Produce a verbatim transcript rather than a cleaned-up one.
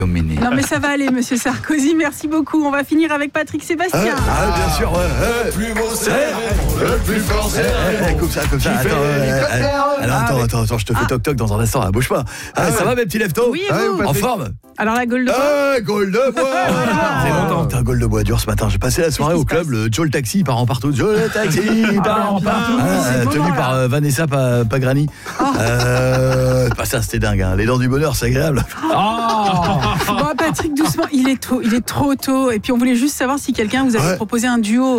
Dominé. Non mais ça va aller, monsieur Sarkozy, merci beaucoup. On va finir avec Patrick Sébastien. Ah, ah bien sûr, ouais, ouais. Le plus beau cérébre, le plus fort Eh, cérébre. eh, comme ça, comme ça. Qui Attends, fait euh, l'hélicoptère. euh, alors, attends, attends, attends, je te fais toc-toc dans un instant, hein, bouge pas. Ah, Ah ça ouais. va, mes petits leftos? Oui, et Ah, vous En Patrick. forme? Alors la gueule de bois. Ah, Gaule de bois. C'est longtemps que t'as un Gaule de bois dur ce matin. J'ai passé la soirée Qu'est-ce au qui se club, le Joe le taxi, il part en partout. Joe le taxi, il part en partout. Ah, c'est Ah, le tenu moment, par là. euh, Vanessa Pa- Pagrani. Euh, bah, ça, c'était dingue. Hein. Les dents du bonheur, c'est agréable. Bon, Patrick, doucement, il est tôt, il est trop tôt. Et puis on voulait juste savoir si quelqu'un vous avait Ouais. proposé un duo.